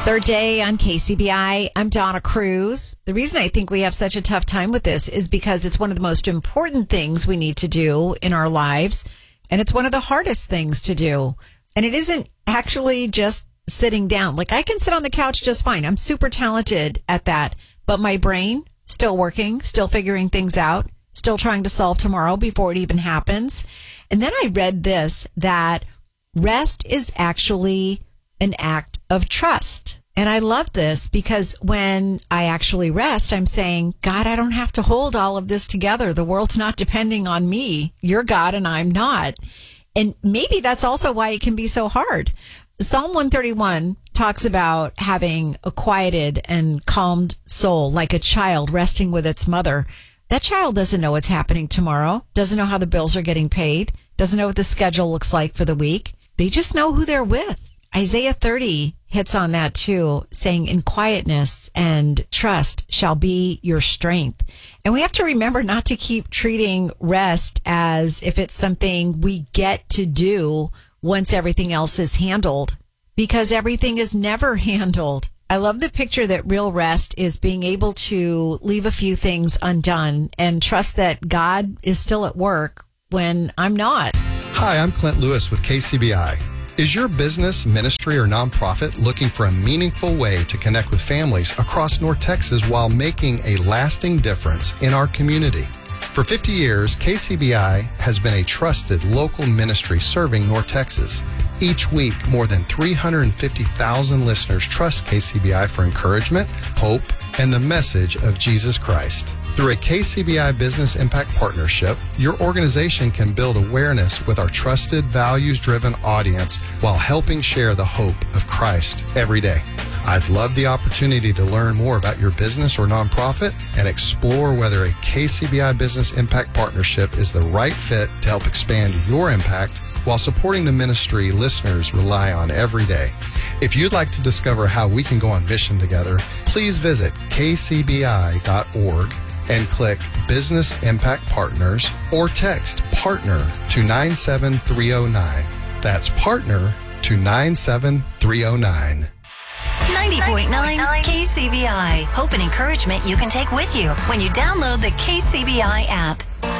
Third day on KCBI. I'm Donna Cruz. The reason I think we have such a tough time with this is because it's one of the most important things we need to do in our lives. And it's one of the hardest things to do. And it isn't actually just sitting down. Like, I can sit on the couch just fine. I'm super talented at that. But my brain, still working, still figuring things out, still trying to solve tomorrow before it even happens. And then I read this, that rest is actually an act of trust. And I love this because when I actually rest, I'm saying, God, I don't have to hold all of this together. The world's not depending on me. You're God and I'm not. And maybe that's also why it can be so hard. Psalm 131 talks about having a quieted and calmed soul, like a child resting with its mother. That child doesn't know what's happening tomorrow, doesn't know how the bills are getting paid, doesn't know what the schedule looks like for the week. They just know who they're with. Isaiah 30 hits on that too, saying, in quietness and trust shall be your strength. And we have to remember not to keep treating rest as if it's something we get to do once everything else is handled, because everything is never handled. I love the picture that real rest is being able to leave a few things undone and trust that God is still at work when I'm not. Hi, I'm Clint Lewis with KCBI. Is your business, ministry, or nonprofit looking for a meaningful way to connect with families across North Texas while making a lasting difference in our community? For 50 years, KCBI has been a trusted local ministry serving North Texas. Each week, more than 350,000 listeners trust KCBI for encouragement, hope, and the message of Jesus Christ. Through a KCBI Business Impact Partnership, your organization can build awareness with our trusted, values-driven audience while helping share the hope of Christ every day. I'd love the opportunity to learn more about your business or nonprofit and explore whether a KCBI Business Impact Partnership is the right fit to help expand your impact while supporting the ministry listeners rely on every day. If you'd like to discover how we can go on mission together, please visit kcbi.org and click Business Impact Partners or text PARTNER to 97309. That's PARTNER to 97309. 90.9 KCBI. Hope and encouragement you can take with you when you download the KCBI app.